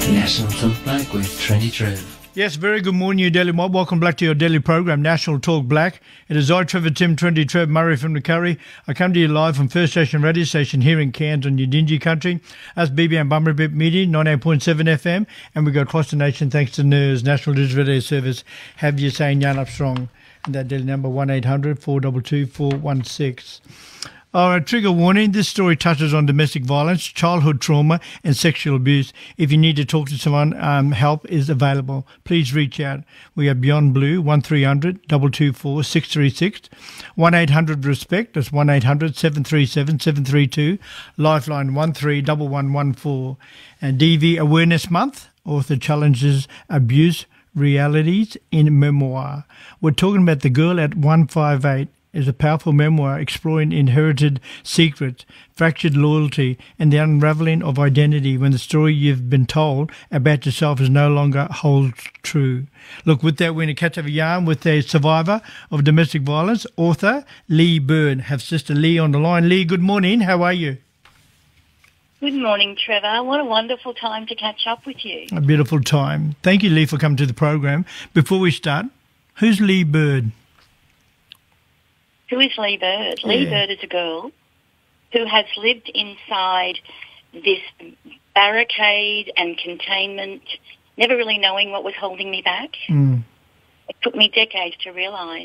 National Talk Black with Trendy Trev. Yes, very good morning, you Daily Mob. Welcome back to your daily program, National Talk Black. It is I, Trevor Tim, Trendy Trev, Murray from the Curry. I come to you live from First Station Radio Station here in Cairns on your dingy country. That's BBM Bumblebee Media, 98.7 FM. And we go across the nation thanks to NERS, National Digital Radio Service. Have you saying Yarn Up Strong. And that daily number 1-800-422-416. All right, trigger warning. This story touches on domestic violence, childhood trauma and sexual abuse. If you need to talk to someone, help is available. Please reach out. We are Beyond Blue, 1300-224-636. 1-800-RESPECT, that's 1-800-737-732. Lifeline 131114. And DV Awareness Month, author challenges abuse realities in memoir. We're talking about The Girl at 158. Is a powerful memoir exploring inherited secrets, fractured loyalty, and the unraveling of identity when the story you've been told about yourself is no longer holds true. Look, with that, we're going to catch up a yarn with a survivor of domestic violence, author Lee Bird. Have Sister Lee on the line. Lee, good morning. How are you? Good morning, Trevor. What a wonderful time to catch up with you. A beautiful time. Thank you, Lee, for coming to the program. Before we start, who's Lee Bird? Who is Lee Bird? Yeah. Lee Bird is a girl who has lived inside this barricade and containment, never really knowing what was holding me back. It took me decades to realise